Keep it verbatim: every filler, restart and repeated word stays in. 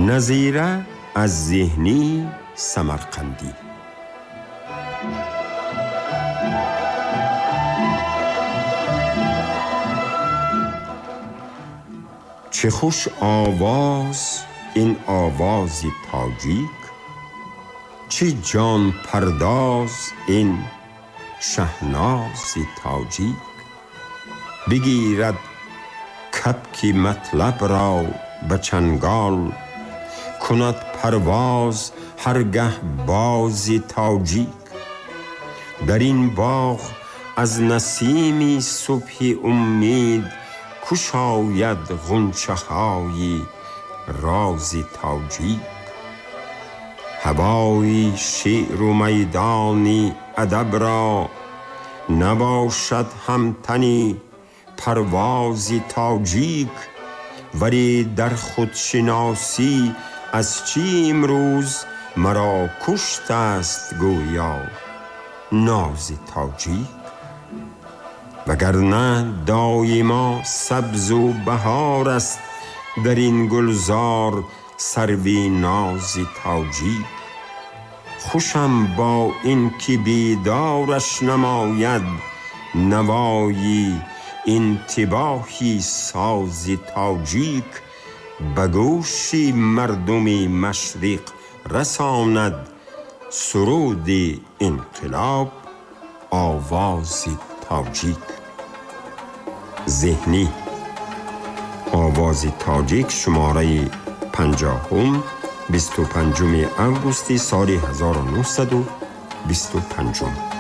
نظیره از ذهنی سمرقندی. چه خوش آواز این آوازی تاجیک، چه جان پرداز این شهنازی تاجیک. بگیرد کبکی مطلب را به چنگال، کند پرواز هرگه بازی تاجیک. در این باغ از نسیمی صبح امید، کشاید غنچه های رازی تاجیک. هوای شعر و میدانی ادب را، نباشد همتنی پروازی تاجیک. ولی در خودشناسی از چی امروز، مرا کشته است گویا نازی تاجیک. وگرنه دایما سبز و بهار است در این گلزار سروی نازی تاجیک. خوشم با این که بیدارش نماید نوایی انتباهی سازی تاجیک. به گوش مردم مشرق رساند سرود انقلاب آوازی تاجیک. ذهنی آوازی تاجیک، شماره پنجاهم، بیست و پنجم اوگوست سال هزار و نهصد و بیست و پنج.